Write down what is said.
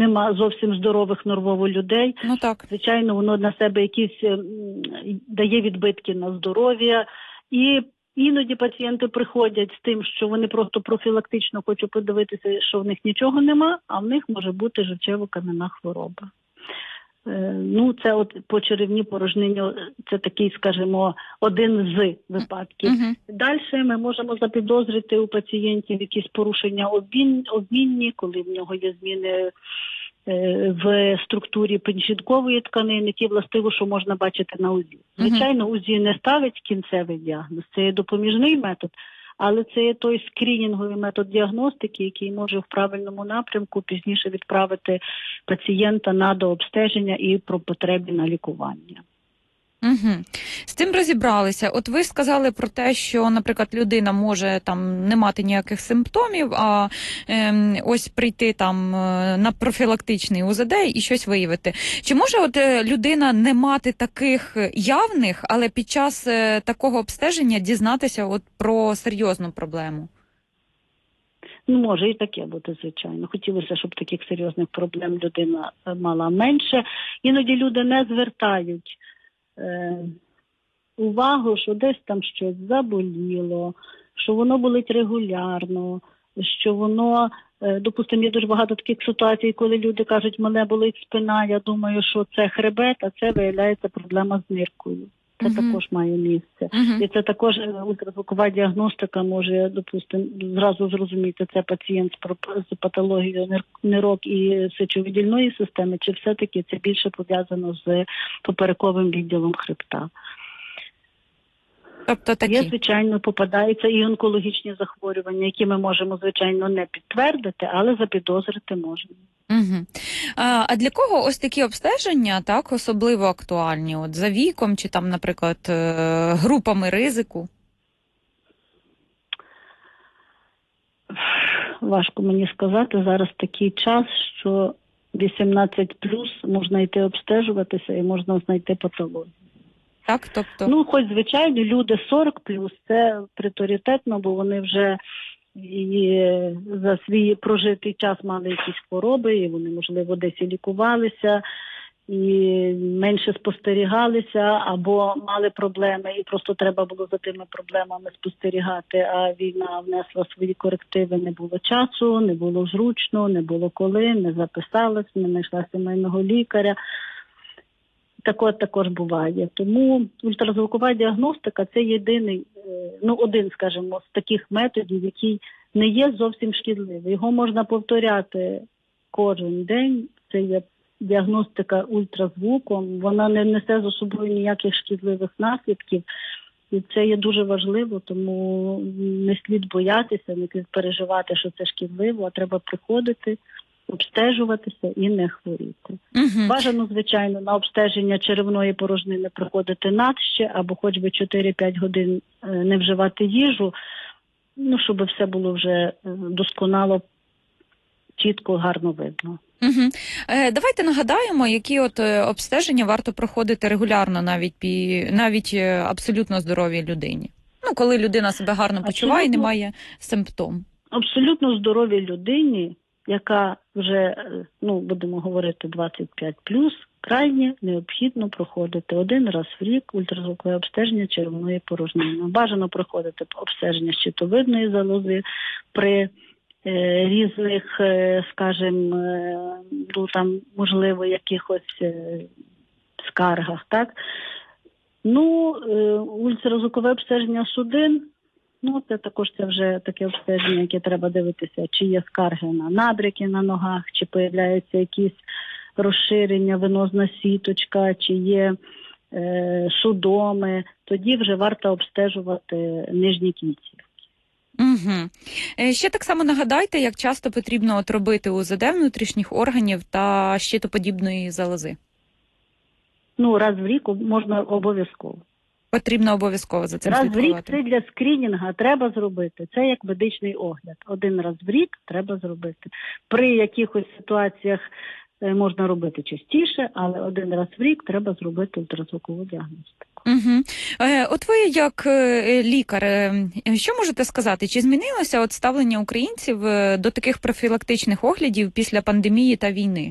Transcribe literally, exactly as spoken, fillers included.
нема зовсім здорових нервово людей. Ну так. Звичайно, воно на себе якісь дає відбитки на здоров'я. І іноді пацієнти приходять з тим, що вони просто профілактично хочуть подивитися, що в них нічого нема, а в них може бути жовчево-кам'яна хвороба. Ну, це от по черевній порожнині, це такий, скажімо, один з випадків. Uh-huh. Далі ми можемо запідозрити у пацієнтів якісь порушення обмін, обмінні, коли в нього є зміни е, в структурі печінкової тканини, ті властиво, що можна бачити на УЗІ. Звичайно, УЗІ не ставить кінцевий діагноз, це є допоміжний метод, але це є той скринінговий метод діагностики, який може в правильному напрямку пізніше відправити пацієнта на дообстеження і про потребі на лікування. Угу. З цим розібралися. От ви сказали про те, що, наприклад, людина може там не мати ніяких симптомів, а е, ось прийти там на профілактичний УЗД і щось виявити. Чи може от людина не мати таких явних, але під час е, такого обстеження дізнатися от про серйозну проблему? Ну, може і таке бути, звичайно. Хотілося, щоб таких серйозних проблем людина мала менше. Іноді люди не звертають Е, увагу, що десь там щось заболіло, що воно болить регулярно, що воно, е, допустимо, є дуже багато таких ситуацій, коли люди кажуть, мене болить спина, я думаю, що це хребет, а це виявляється проблема з ниркою. Це uh-huh. також має місце. Uh-huh. І це також ультразвукова діагностика може, допустимо, зразу зрозуміти, це пацієнт з патологією нирок і сечовидільної системи, чи все-таки це більше пов'язано з поперековим відділом хребта. Тобто такі. Є, звичайно, попадаються і онкологічні захворювання, які ми можемо, звичайно, не підтвердити, але запідозрити можемо. Угу. А, а для кого ось такі обстеження так особливо актуальні? От за віком чи там, наприклад, групами ризику? Важко мені сказати. Зараз такий час, що вісімнадцять плюс можна йти обстежуватися і можна знайти патологію. Так, тобто? Ну, хоч, звичайно, люди сорок плюс, це пріоритетно, бо вони вже і за свій прожитий час мали якісь хвороби, і вони, можливо, десь і лікувалися, і менше спостерігалися, або мали проблеми, і просто треба було за тими проблемами спостерігати, а війна внесла свої корективи, не було часу, не було зручно, не було коли, не записалась, не знайшла сімейного лікаря. Також також буває. Тому ультразвукова діагностика – це єдиний, ну один, скажімо, з таких методів, який не є зовсім шкідливий. Його можна повторяти кожен день. Це є діагностика ультразвуком. Вона не несе за собою ніяких шкідливих наслідків. І це є дуже важливо, тому не слід боятися, не слід переживати, що це шкідливо, а треба приходити, обстежуватися і не хворіти. Uh-huh. Бажано, звичайно, на обстеження черевної порожнини приходити надще, або хоч би чотири-п'ять годин не вживати їжу, ну, щоб все було вже досконало, чітко, гарно видно. Угу. Е, давайте нагадаємо, які от обстеження варто проходити регулярно навіть, пі, навіть абсолютно здоровій людині. Ну, коли людина себе гарно почуває і не має симптом. Абсолютно здоровій людині, яка вже, ну, будемо говорити, двадцять п'ять плюс, крайне необхідно проходити один раз в рік ультразвукове обстеження черевної порожнини. Бажано проходити обстеження щитовидної залози при е, різних, е, скажімо, е, ну, там, можливо, якихось е, скаргах, так? Ну, е, ультразвукове обстеження судин, ну, це також це вже таке обстеження, яке треба дивитися, чи є скарги на набряки на ногах, чи появляються якісь розширення, венозна сіточка, чи є е, судоми. Тоді вже варто обстежувати нижні кінцівки. Угу. Ще так само нагадайте, як часто потрібно от робити УЗД внутрішніх органів та щитоподібної залози. Ну, раз в рік можна обов'язково. Потрібно обов'язково за цим раз слідкувати. Раз в рік це для скринінга треба зробити. Це як медичний огляд. Один раз в рік треба зробити. При якихось ситуаціях можна робити частіше, але один раз в рік треба зробити ультразвукову діагностику. Угу. Е, от ви як е, лікар, е, що можете сказати? Чи змінилося от ставлення українців до таких профілактичних оглядів після пандемії та війни?